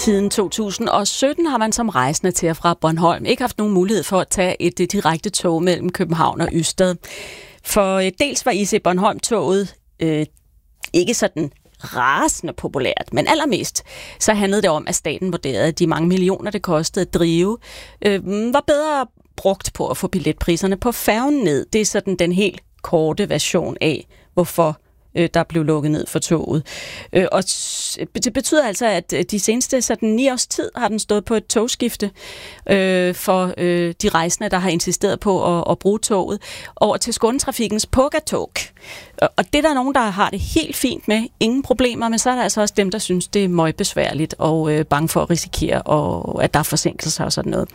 Siden 2017 har man som rejsende til og fra Bornholm ikke haft nogen mulighed for at tage et direkte tog mellem København og Ystad. For dels var IC Bornholm-toget ikke sådan rasende populært, men allermest så handlede det om, at staten vurderede, at de mange millioner, det kostede at drive, var bedre brugt på at få billetpriserne på færgen ned. Det er sådan den helt korte version af, hvorfor der blev lukket ned for toget. Og det betyder altså, at de seneste 9 års tid har den stået på et togskifte for de rejsende, der har insisteret på at bruge toget, over til Skånetrafikens Pågatog. Og det er der nogen, der har det helt fint med, ingen problemer, men så er der altså også dem, der synes, det er møgbesværligt og bange for at risikere, og at der er forsinkelser og sådan noget.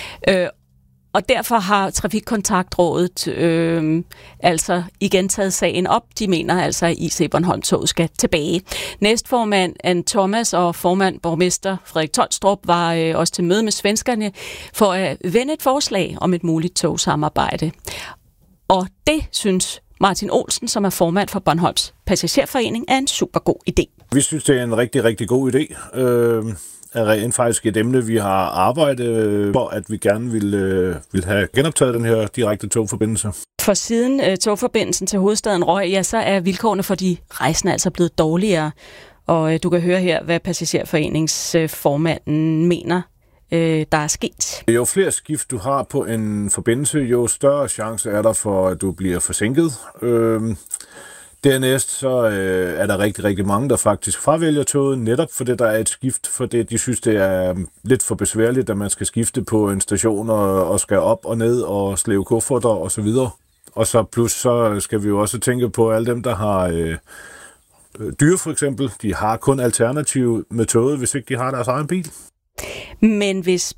Og derfor har Trafikkontaktrådet altså igen taget sagen op. De mener altså, at IC Bornholm-toget skal tilbage. Næstformand Ann Thomas og formand borgmester Frederik Tolstrup var også til møde med svenskerne for at vende et forslag om et muligt togsamarbejde. Og det synes Martin Olsen, som er formand for Bornholms Passagerforening, er en super god idé. Vi synes, det er en rigtig, rigtig god idé. Er rent faktisk et emne, vi har arbejdet for, at vi gerne vil have genoptaget den her direkte togforbindelse. For siden togforbindelsen til hovedstaden røg, ja, så er vilkårene for de rejsende altså blevet dårligere. Og du kan høre her, hvad passagerforeningsformanden mener, der er sket. Jo flere skift du har på en forbindelse, jo større chance er der for, at du bliver forsinket. Dernæst så er der rigtig, rigtig mange, der faktisk fravælger toget, netop fordi der er et skift, fordi de synes, det er lidt for besværligt, at man skal skifte på en station og skal op og ned og slæve kufferter og så videre. Og så plus så skal vi jo også tænke på alle dem, der har dyr for eksempel. De har kun alternativ med toget, hvis ikke de har deres egen bil. Men hvis